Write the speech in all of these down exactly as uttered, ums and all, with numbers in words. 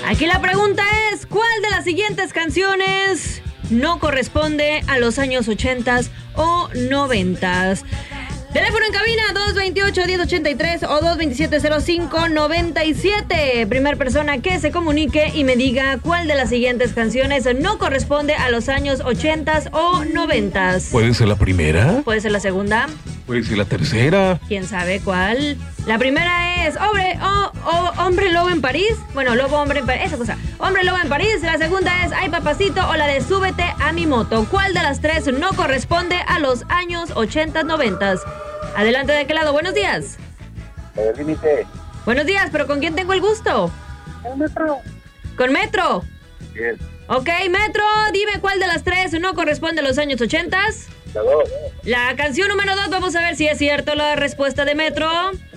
Aquí la pregunta es, ¿cuál de las siguientes canciones no corresponde a los años ochentas o noventas? Teléfono en cabina dos veintiocho, diez ochenta y tres o dos veintisiete, cero cinco, noventa y siete. Primer persona que se comunique y me diga cuál de las siguientes canciones no corresponde a los años ochentas o noventas. ¿Puede ser la primera? Puede ser la segunda. ¿Puede ser la tercera? ¿Quién sabe cuál? La primera es Hombre, oh, oh, hombre Lobo en París. Bueno, Lobo Hombre en París, esa cosa. Hombre Lobo en París. La segunda es Ay Papacito o la de Súbete a mi moto. ¿Cuál de las tres no corresponde a los años ochentas, noventas? Adelante, ¿de qué lado? Buenos días. El límite. Buenos días, pero ¿con quién tengo el gusto? El Metro. ¿Con Metro? Bien. Ok, Metro, dime cuál de las tres no corresponde a los años ochentas. La dos. La canción número dos, vamos a ver si es cierto la respuesta de Metro.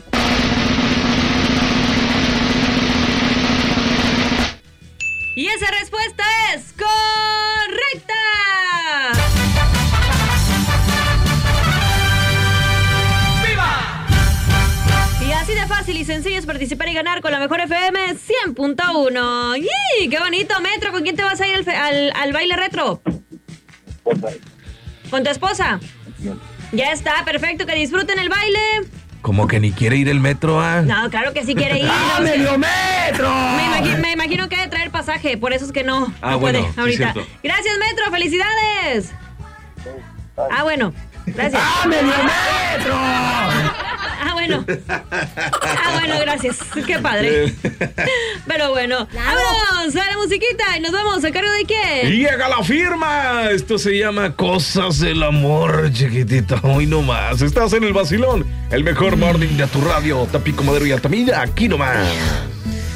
Y esa respuesta es correcta. Y así de fácil y sencillo es participar y ganar con la mejor F M cien punto uno. ¡Y qué bonito, Metro! ¿Con quién te vas a ir al, fe- al, al baile retro? Esposa. ¿Con tu esposa? Ya está, perfecto, que disfruten el baile. Como que ni quiere ir el Metro, ¿ah? No, claro que sí quiere ir. ¡Ah, no, es que- medio metro! me, imagi- me imagino que debe traer pasaje, por eso es que no, Ah, no bueno, puede sí, ahorita. cierto. Gracias, Metro, felicidades. Ah, bueno, gracias. ¡Ah, medio metro! Ah, bueno. Ah, bueno, gracias. Qué padre. Pero bueno, vámonos a la musiquita y nos vamos a cargo de quién. ¡Llega la firma! Esto se llama Cosas del Amor, chiquitito. Hoy nomás. Estás en el vacilón. El mejor morning de tu radio. Tapico, Madero y Altamira. Aquí nomás.